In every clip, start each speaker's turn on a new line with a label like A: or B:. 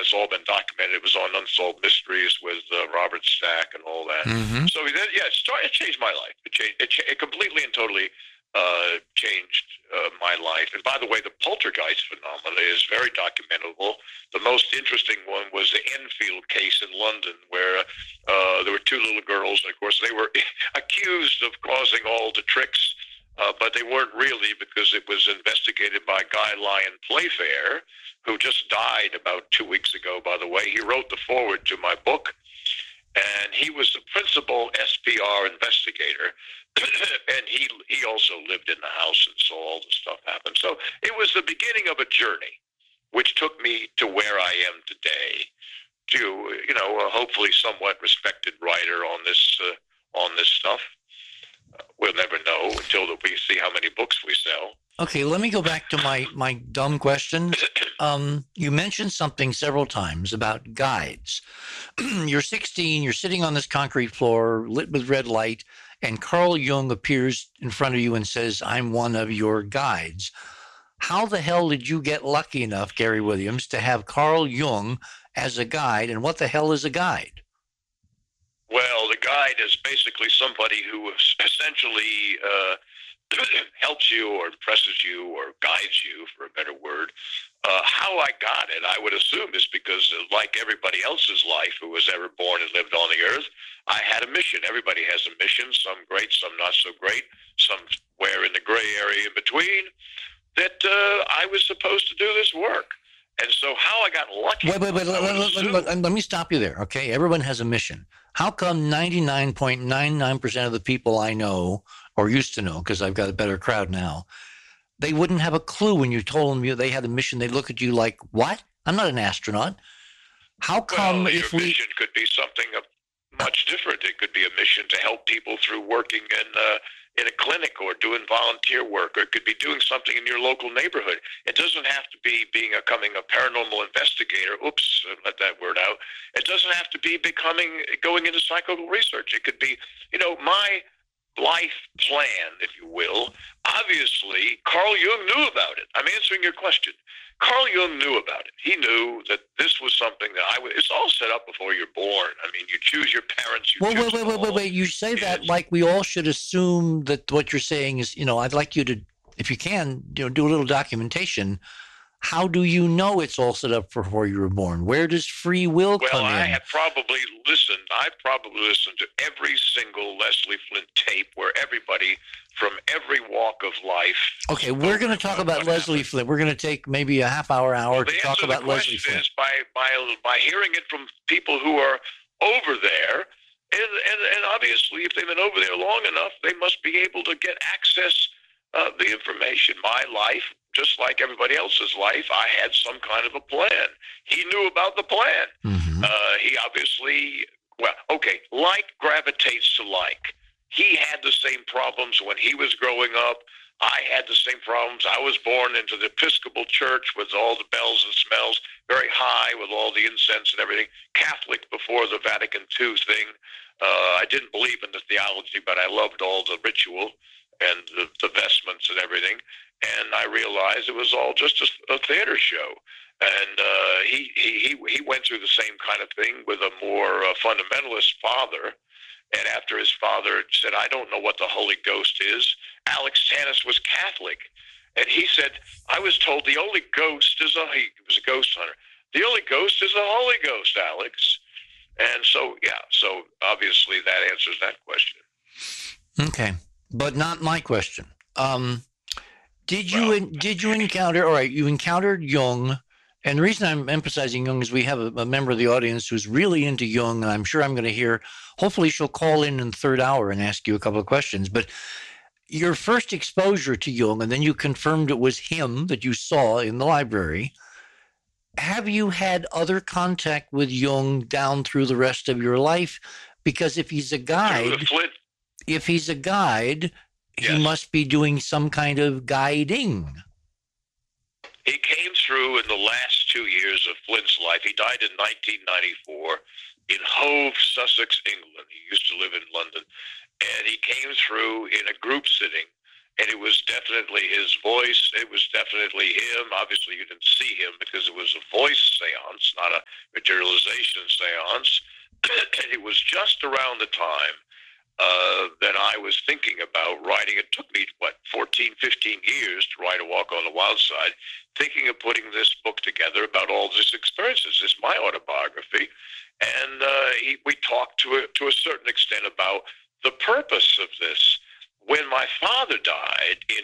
A: it's all been documented. It was on Unsolved Mysteries with Robert Stack and all that.
B: Mm-hmm.
A: So it changed my life. It completely and totally changed my life. And by the way, the poltergeist phenomenon is very documentable. The most interesting one was the Enfield case in London, where there were two little girls. And of course, they were accused of causing all the tricks, but they weren't really, because it was investigated by Guy Lyon Playfair, who just died about 2 weeks ago, by the way. He wrote the foreword to my book, and he was the principal SPR investigator. And he also lived in the house and saw all the stuff happen. So it was the beginning of a journey, which took me to where I am today, to hopefully somewhat respected writer on this stuff. We'll never know until we see how many books we sell.
B: Okay, let me go back to my dumb question. You mentioned something several times about guides. You're 16, you're sitting on this concrete floor lit with red light, and Carl Jung appears in front of you and says, "I'm one of your guides." How the hell did you get lucky enough, Gary Williams, to have Carl Jung as a guide, and what the hell is a guide?
A: Well, the guide is basically somebody who essentially helps you or impresses you or guides you, for a better word. How I got it, I would assume, is because, like everybody else's life who was ever born and lived on the earth, I had a mission. Everybody has a mission, some great, some not so great, somewhere in the gray area in between, that I was supposed to do this work. And so how I got lucky...
B: Wait, let me stop you there, okay? Everyone has a mission. How come 99.99% of the people I know, or used to know, because I've got a better crowd now, they wouldn't have a clue when you told them they had a mission? They'd look at you like, what? I'm not an astronaut. How come
A: your mission could be something much different. It could be a mission to help people through working in a clinic or doing volunteer work, or it could be doing something in your local neighborhood. It doesn't have to be becoming a paranormal investigator. Oops, let that word out. It doesn't have to be going into psychical research. It could be, my life plan, if you will. Obviously, Carl Jung knew about it. I'm answering your question. Carl Jung knew about it. He knew that this was something that it's all set up before you're born. I mean, you choose your parents.
B: Wait. You say that like we all should assume that what you're saying is, I'd like you to, if you can, do a little documentation. How do you know it's all set up before you were born? Where does free will come in?
A: Well, I probably listened to every single Leslie Flint tape where everybody from every walk of life...
B: Okay, we're going to talk about Leslie Flint. We're going to take maybe a half hour to talk about Leslie Flint.
A: The question is by hearing it from people who are over there, and obviously if they've been over there long enough, they must be able to get access the information. My life, just like everybody else's life, I had some kind of a plan. He knew about the plan.
B: Mm-hmm.
A: He obviously, like gravitates to like. He had the same problems when he was growing up. I had the same problems. I was born into the Episcopal Church with all the bells and smells, very high with all the incense and everything. Catholic before the Vatican II thing. I didn't believe in the theology, but I loved all the ritual and the vestments and everything. And I realized it was all just a theater show. And he went through the same kind of thing with a more fundamentalist father. And after his father said, "I don't know what the Holy Ghost is," Alex Tannis was Catholic. And he said, "I was told the only ghost is he was a ghost hunter. The only ghost is the Holy Ghost, Alex." And so obviously that answers that question.
B: Okay, but not my question. Did you encounter, all right, you encountered Jung, and the reason I'm emphasizing Jung is we have a member of the audience who's really into Jung, and I'm sure I'm going to hear, hopefully she'll call in the third hour and ask you a couple of questions. But your first exposure to Jung, and then you confirmed it was him that you saw in the library. Have you had other contact with Jung down through the rest of your life? Because if he's a guide,
A: Yes.
B: He must be doing some kind of guiding.
A: He came through in the last 2 years of Flint's life. He died in 1994 in Hove, Sussex, England. He used to live in London. And he came through in a group sitting. And it was definitely his voice. It was definitely him. Obviously, you didn't see him because it was a voice seance, not a materialization seance. And it was just around the time that I was thinking about writing. It took me, 14, 15 years to write A Walk on the Wild Side, thinking of putting this book together about all these experiences. It's my autobiography. And we talked to a certain extent about the purpose of this. When my father died in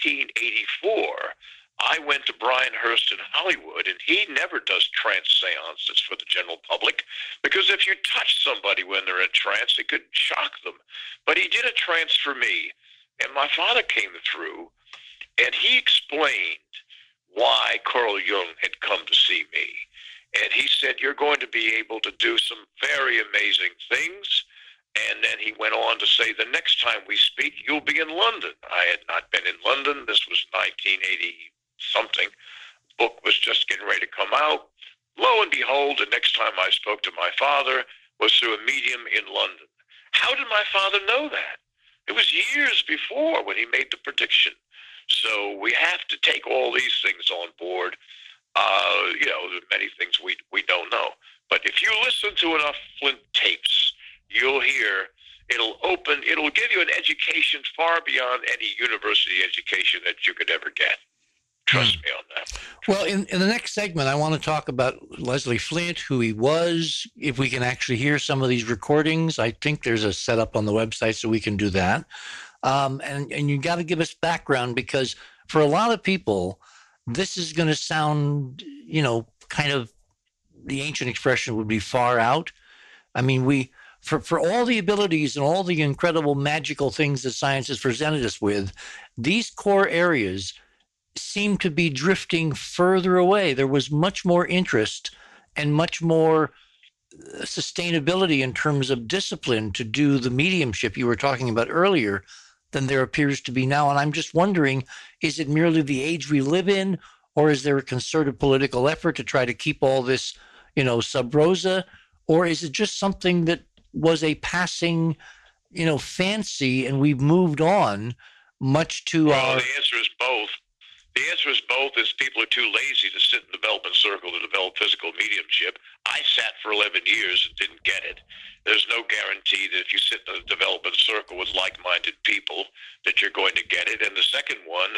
A: 1984, I went to Brian Hearst in Hollywood, and he never does trance seances for the general public, because if you touch somebody when they're in trance, it could shock them. But he did a trance for me, and my father came through, and he explained why Carl Jung had come to see me. And he said, you're going to be able to do some very amazing things. And then he went on to say, the next time we speak, you'll be in London. I had not been in London. This was 1980-something. Book was just getting ready to come out. Lo and behold, the next time I spoke to my father was through a medium in London. How did my father know that? It was years before when he made the prediction. So we have to take all these things on board. There are many things we don't know. But if you listen to enough Flint tapes, you'll hear it'll give you an education far beyond any university education that you could ever get. Trust me on that.
B: Well, in the next segment, I want to talk about Leslie Flint, who he was, if we can actually hear some of these recordings. I think there's a setup on the website so we can do that. And you got to give us background, because for a lot of people, this is going to sound, kind of, the ancient expression would be far out. I mean, for all the abilities and all the incredible magical things that science has presented us with, these core areas seem to be drifting further away. There was much more interest and much more sustainability in terms of discipline to do the mediumship you were talking about earlier than there appears to be now. And I'm just wondering, is it merely the age we live in, or is there a concerted political effort to try to keep all this, sub rosa, or is it just something that was a passing, fancy, and we've moved on much to
A: our... The answer is both. The answer is both. Is people are too lazy to sit in the development circle to develop physical mediumship. I sat for 11 years and didn't get it. There's no guarantee that if you sit in the development circle with like-minded people that you're going to get it. And the second one,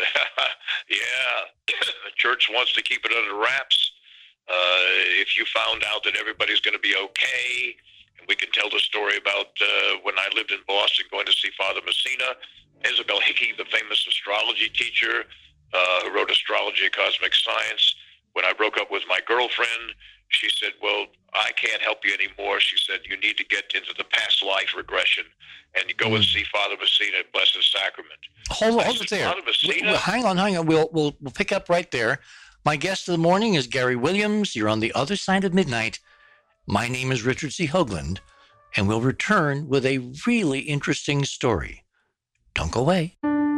A: the church wants to keep it under wraps. If you found out that everybody's going to be okay, and we can tell the story about when I lived in Boston going to see Father Messina, Isabel Hickey, the famous astrology teacher, who wrote Astrology and Cosmic Science. When I broke up with my girlfriend, she said, well, I can't help you anymore. She said, you need to get into the past life regression and you go and see Father Messina at Blessed Sacrament.
B: Hold it there.
A: Father Messina?
B: Hang on. We'll pick up right there. My guest of the morning is Gary Williams. You're on the other side of midnight. My name is Richard C. Hoagland, and we'll return with a really interesting story. Don't go away.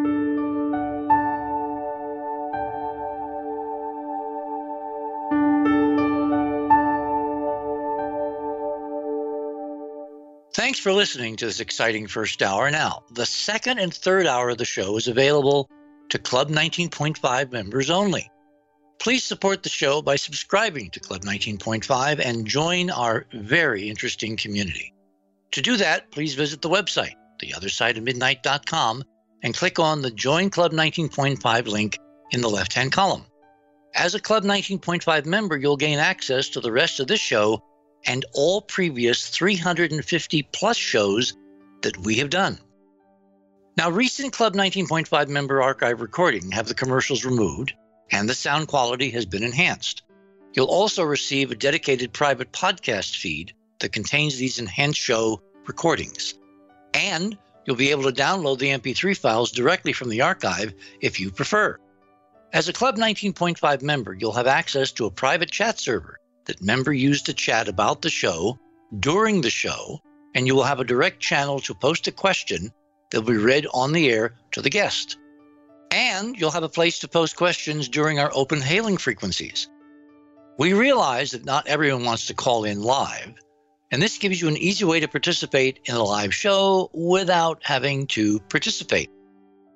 B: Thanks for listening to this exciting first hour. Now, the second and third hour of the show is available to Club 19.5 members only. Please support the show by subscribing to Club 19.5 and join our very interesting community. To do that, please visit the website, theothersideofmidnight.com, and click on the Join Club 19.5 link in the left-hand column. As a Club 19.5 member, you'll gain access to the rest of this show and all previous 350-plus shows that we have done. Now, recent Club 19.5 member archive recording have the commercials removed, and the sound quality has been enhanced. You'll also receive a dedicated private podcast feed that contains these enhanced show recordings. And you'll be able to download the MP3 files directly from the archive if you prefer. As a Club 19.5 member, you'll have access to a private chat server that members use to chat about the show, during the show, and you will have a direct channel to post a question that will be read on the air to the guest. And you'll have a place to post questions during our open hailing frequencies. We realize that not everyone wants to call in live, and this gives you an easy way to participate in a live show without having to participate.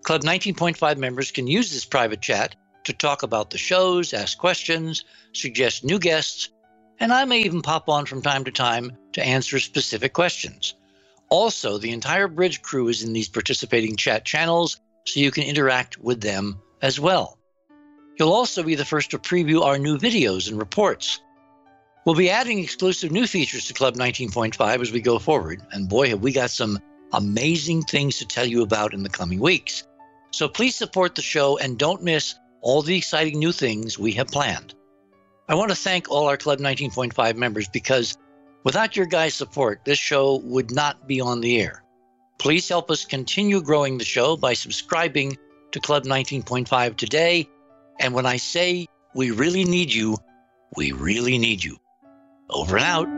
B: Club 19.5 members can use this private chat to talk about the shows, ask questions, suggest new guests, and I may even pop on from time to time to answer specific questions. Also, the entire Bridge crew is in these participating chat channels, so you can interact with them as well. You'll also be the first to preview our new videos and reports. We'll be adding exclusive new features to Club 19.5 as we go forward, and boy, have we got some amazing things to tell you about in the coming weeks. So please support the show and don't miss all the exciting new things we have planned. I want to thank all our Club 19.5 members because without your guys' support, this show would not be on the air. Please help us continue growing the show by subscribing to Club 19.5 today. And when I say we really need you, we really need you. Over and out.